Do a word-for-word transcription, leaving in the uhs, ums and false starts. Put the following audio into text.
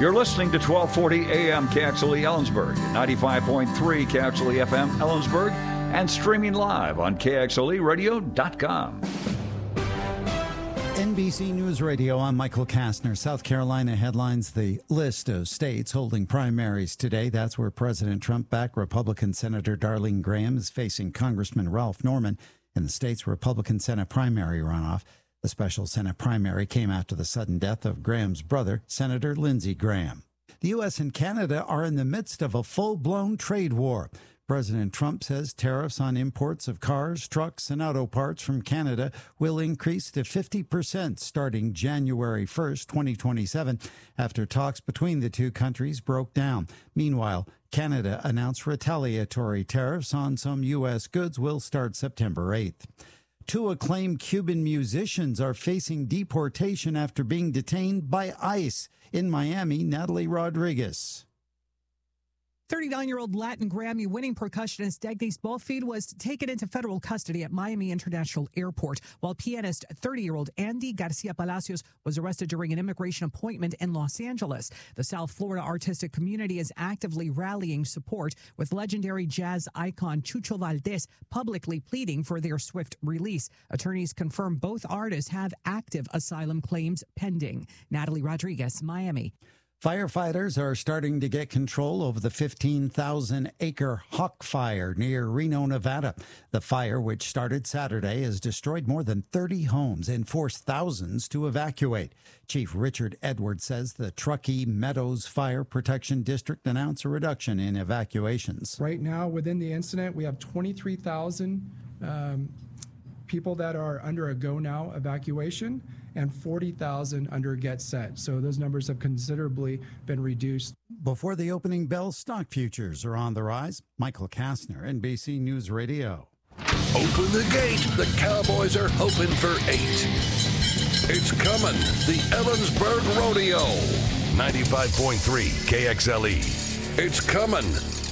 You're listening to twelve forty A M K X L E Ellensburg, ninety-five point three K X L E F M Ellensburg, and streaming live on K X L E radio dot com. N B C News Radio, I'm Michael Kastner. South Carolina headlines the list of states holding primaries today. That's where President Trump-backed Republican Senator Darlene Graham is facing Congressman Ralph Norman in the state's Republican Senate primary runoff. The special Senate primary came after the sudden death of Graham's brother, Senator Lindsey Graham. The U S and Canada are in the midst of a full-blown trade war. President Trump says tariffs on imports of cars, trucks, and auto parts from Canada will increase to fifty percent starting January first, twenty twenty-seven, after talks between the two countries broke down. Meanwhile, Canada announced retaliatory tariffs on some U S goods will start September eighth. Two acclaimed Cuban musicians are facing deportation after being detained by ICE. In Miami, Natalie Rodriguez. thirty-nine-year-old Latin Grammy-winning percussionist Dagny Boffield was taken into federal custody at Miami International Airport, while pianist thirty-year-old Andy Garcia Palacios was arrested during an immigration appointment in Los Angeles. The South Florida artistic community is actively rallying support, with legendary jazz icon Chucho Valdés publicly pleading for their swift release. Attorneys confirm both artists have active asylum claims pending. Natalie Rodriguez, Miami. Firefighters are starting to get control over the fifteen thousand acre Hawk Fire near Reno, Nevada. The fire, which started Saturday, has destroyed more than thirty homes and forced thousands to evacuate. Chief Richard Edwards says the Truckee Meadows Fire Protection District announced a reduction in evacuations. Right now, within the incident, we have twenty-three thousand um, people that are under a go now evacuation, and forty thousand under Get Set. So those numbers have considerably been reduced. Before the opening bell, stock futures are on the rise. Michael Kastner, N B C News Radio. Open the gate. The Cowboys are hoping for eight. It's coming. The Ellensburg Rodeo. ninety-five point three K X L E. It's coming.